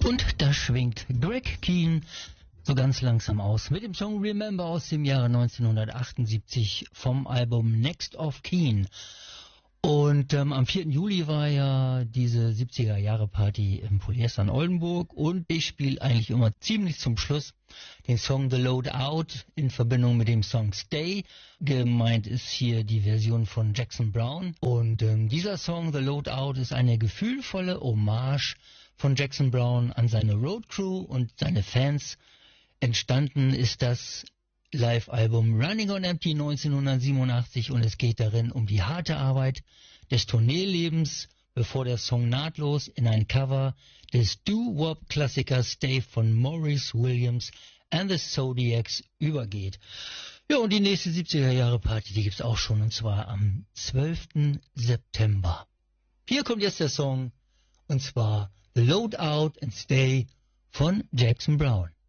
Und da schwingt Greg Kihn so ganz langsam aus mit dem Song Remember aus dem Jahre 1978 vom Album Next of Kihn. Und am 4. Juli war ja diese 70er-Jahre-Party im Polyester in Oldenburg und ich spiele eigentlich immer ziemlich zum Schluss den Song The Loadout in Verbindung mit dem Song Stay. Gemeint ist hier die Version von Jackson Browne und dieser Song The Loadout ist eine gefühlvolle Hommage von Jackson Browne an seine Road Crew und seine Fans. Entstanden ist das Live-Album Running on Empty 1987 und es geht darin um die harte Arbeit des Tourneelebens, bevor der Song nahtlos in ein Cover des Doo-Wop-Klassikers Stay von Maurice Williams and the Zodiacs übergeht. Ja, und die nächste 70er-Jahre-Party, die gibt's auch schon, und zwar am 12. September. Hier kommt jetzt der Song, und zwar The Loadout and Stay von Jackson Browne.